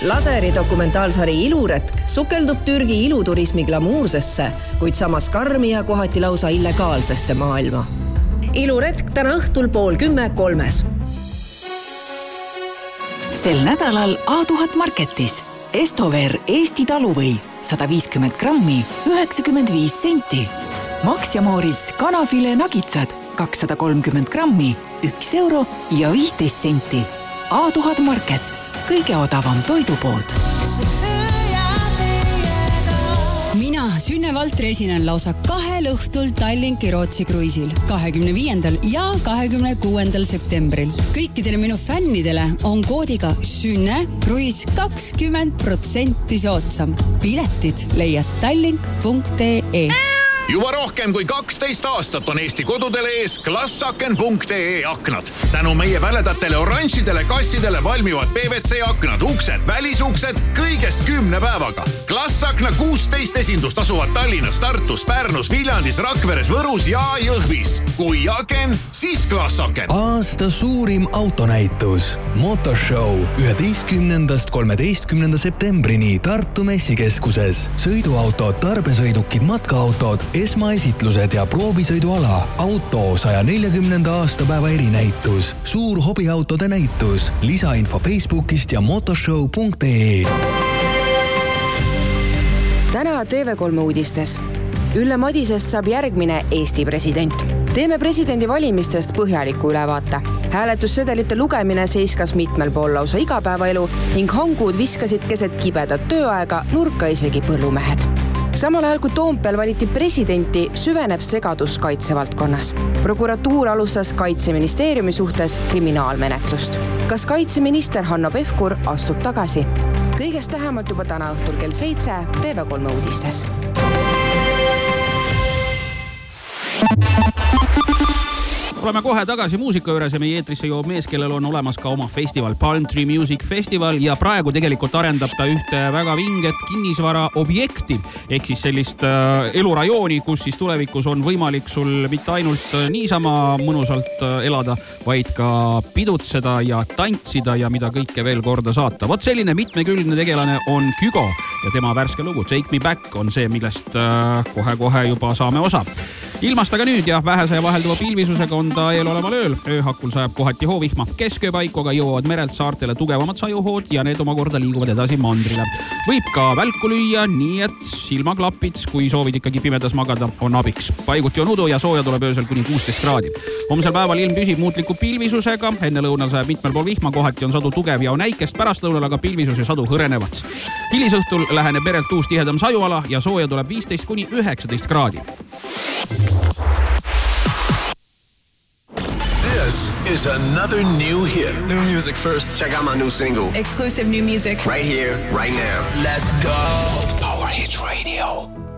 Laseri dokumentaalsari Iluretk sukeldub Türgi iluturismi glamuursesse, kuid samas karmi ja kohati lausa illegaalsesse maailma. Iluretk täna õhtul 9:30. Sel nädalal A1000 Marketis Estover Eesti taluvõi 150 grammi 95 senti. Max ja Mooris kanafile nagitsad 230 grammi 1 euro ja 15 senti. A1000 Market, kõige odavam toidupood. Mina, Sünne Valtri, esinen lausa 2 õhtul Tallinki Rootsi kruiisil 25. ja 26. septembril. Kõikidele minu fännidele on koodiga Sünne kruiis 20% soodsam. Piletid leiad tallink.ee. Juba rohkem kui 12 aastat on Eesti kodudele ees Glassaken.ee aknad. Tänu meie väledatele oranžidele kassidele valmivad PVC aknad, uksed, välisuksed kõigest 10 päevaga. Glassakna 16 esindust asuvad Tallinnas, Tartus, Pärnus, Viljandis, Rakveres, Võrus ja Jõhvis. Kui aken, siis Glassaken. Aasta suurim autonäitus. Motorshow 11.–13. septembrini Tartu messikeskuses. Sõiduautod, tarbesõidukid, matkaautod, esmaesitlused ja proovisõiduala. Auto 140. aastapäeva erinäitus. Suur hobiautode näitus. Lisainfo Facebookist ja motorshow.ee. Täna TV3 uudistes. Ülle Madisest saab järgmine Eesti president. Teeme presidendi valimistest põhjaliku ülevaate. Hääletussedelite lugemine seiskas mitmel pool lausa igapäevaelu ning hangud viskasid keset kibedat tööaega nurka isegi põllumehed. Samal ajal kui Toompel valiti presidenti, süveneb segadus kaitsevaldkonnas. Prokuratuur alustas Kaitseministeeriumi suhtes kriminaalmenetlust. Kas kaitseminister Hanno Pevkur astub tagasi? Kõigest tähemalt juba täna õhtul kell 7 TV3 uudistes. Oleme kohe tagasi muusika juures ja meie eetrisse jõuab mees, kellel on olemas ka oma festival, Palm Tree Music Festival, ja praegu tegelikult arendab ta ühte väga vinget kinnisvara objekti, ehk siis sellist elurajooni, kus siis tulevikus on võimalik sul mitte ainult niisama mõnusalt elada, vaid ka pidutseda ja tantsida ja mida kõike veel korda saata. Vot selline mitmekülgne tegelane on Kügo ja tema värske lugu Take Me Back on see, millest kohe-kohe juba saame osa. Ilmast aga nüüd ja vähese ja vahelduva pilvisusega on ta eeloleval ööl. Ööhakul sajab kohati hoovihma. Keskööpaikoga jõuavad merelt saartele tugevamad sajuhood ja need omakorda liiguvad edasi mandrile. Võib ka välku lüüa, nii et silmaklapid, kui soovid ikkagi pimedas magada, on abiks. Paiguti on udu ja sooja tuleb öösel kuni 16 kraadi. Homsel päeval ilm püsib muutliku pilvisusega. Enne lõunal sajab mitmel pool vihma, kohati on sadu tugev ja on äikest. Pärast lõunal aga pilvisus ja sadu hõrenevad. Hilisõhtul läheneb merelt uus tihedam sajuala ja sooja tuleb 15 kuni 19 kraadi. This is another new hit. New music first. Check out my new single. Exclusive new music. Right here, right now. Let's go. Power Hits Radio.